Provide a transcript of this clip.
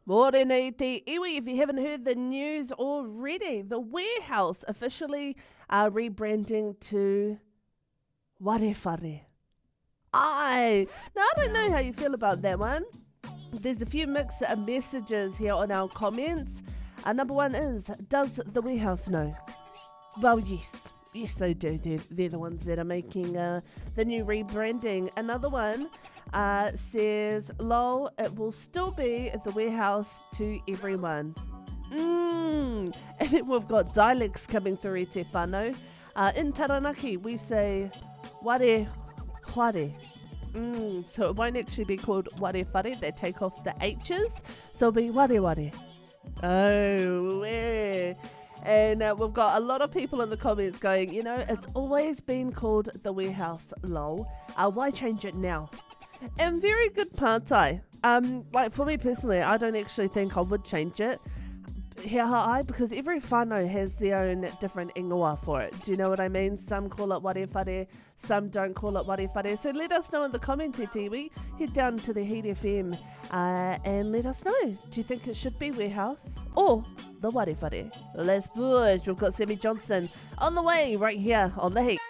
Morena te iwi, if you haven't heard the news already, the warehouse officially rebranding to Warewhare. Now I don't know how you feel about that one. There's a few mixed messages here on our comments. Number one is, does the warehouse know? Well, yes. Yes, they do. They're the ones that are making the new rebranding. Another one says, lol, it will still be the warehouse to everyone. And then we've got dialects coming through Te Whānau. In Taranaki, we say, ware whare. So it won't actually be called Warewhare. They take off the H's. So it'll be Warewhare. Oh, yeah. And we've got a lot of people in the comments going, it's always been called the warehouse, lol. Why change it now? And very good partai. Like for me personally, I don't actually think I would change it. Because every whānau has their own different ingoa for it. Do you know what I mean? Some call it warewhare, some don't call it warewhare. So let us know in the comments, Tiwi. Head down to the Heat FM and let us know. Do you think it should be warehouse or the warewhare? Let's push. We've got Sammy Johnson on the way right here on the Heat.